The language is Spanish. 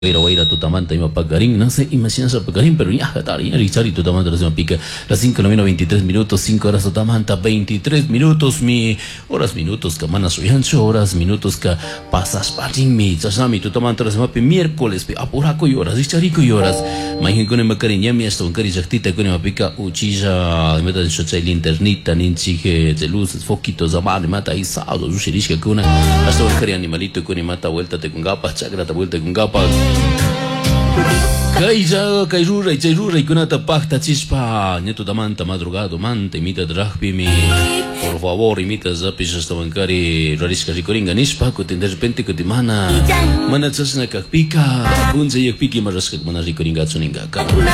Pero voy a ir a tu tamanta y me apagarín, no sé, imaginas apagarín, pero ya, y Richard tu tamanta se me pica. Las 5 menos 23 minutos, 5 horas tu tamanta, 23 minutos, horas minutos, que manas soy ancho, horas minutos, que pasas parting mi, chasami tu tamanta se me pica miércoles, apuraco y horas, Richarico y horas. Imagín con el macarín, ya mi esto, un cari jactita con el pica, uchilla, de meta de chocha y linternita, ninchije, de luces, foquitos, amar, mata y sábado, ushirishka kuna, hasta un cari animalito con el mata vuelta te con gapas, chagrata vuelta con gapas. Kairura y kunata pacta chispa, nieto tamanta madrugado, manta, imita dragpi mi. Por favor, imita zapis hasta bancari, rariska ricoringa nispa, que de repente que te mana chasna kakpika, punze yakpiki maraska mana ricoringa tsuninga.